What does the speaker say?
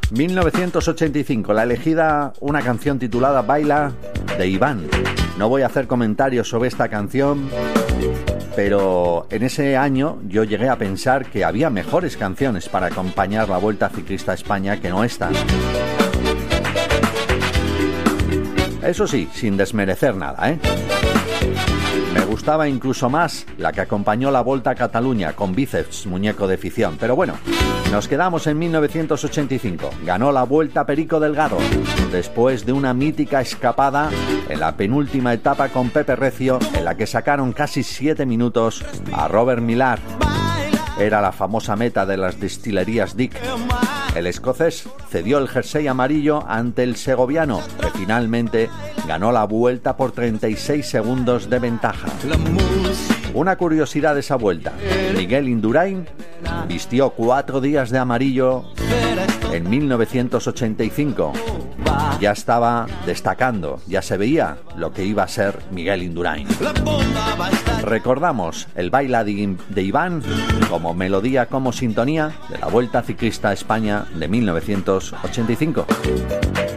1985, la elegida una canción titulada Baila de Iván. No voy a hacer comentarios sobre esta canción, pero en ese año yo llegué a pensar que había mejores canciones para acompañar la Vuelta Ciclista a España que no esta. Eso sí, sin desmerecer nada, ¿eh? Me gustaba incluso más la que acompañó la Volta a Cataluña con Bíceps, muñeco de ficción. Pero bueno, nos quedamos en 1985. Ganó la Vuelta Perico Delgado, después de una mítica escapada en la penúltima etapa con Pepe Recio, en la que sacaron casi 7 minutos a Robert Millar. Era la famosa meta de las destilerías Dick. El escocés cedió el jersey amarillo ante el segoviano, que finalmente ganó la vuelta por 36 segundos de ventaja. Una curiosidad de esa vuelta: Miguel Indurain vistió 4 días de amarillo en 1985. Ya estaba destacando, ya se veía lo que iba a ser Miguel Indurain. Recordamos el Baila de Iván como melodía, como sintonía de la Vuelta Ciclista a España de 1985.